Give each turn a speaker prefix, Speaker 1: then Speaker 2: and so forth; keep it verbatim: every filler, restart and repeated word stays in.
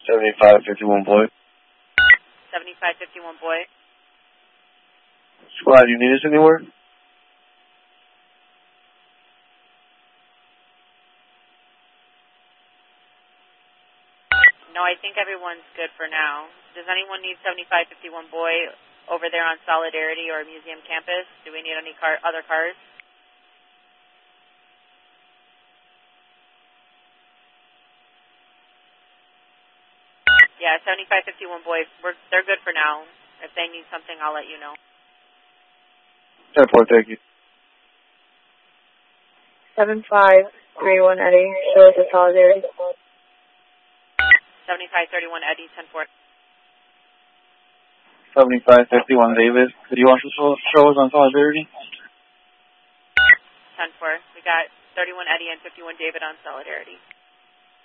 Speaker 1: seventy-five fifty-one Boyd.
Speaker 2: seventy-five fifty-one Boyd.
Speaker 1: Squad, you need us anywhere?
Speaker 2: No, I think everyone's good for now. Does anyone need seventy-five fifty-one Boyd over there on Solidarity or Museum Campus? Do we need any car other cars? Yeah, seventy-five fifty-one Boyd, we're, they're good for now. If they need something, I'll let you know.
Speaker 1: Airport, thank you.
Speaker 3: seven five three one Eddie, show us a Solidarity.
Speaker 2: seventy-five thirty-one Eddie, ten four.
Speaker 1: seventy-five fifty-one David, do you want to show, show us on Solidarity?
Speaker 2: ten four. We got thirty-one Eddie and fifty-one David on Solidarity.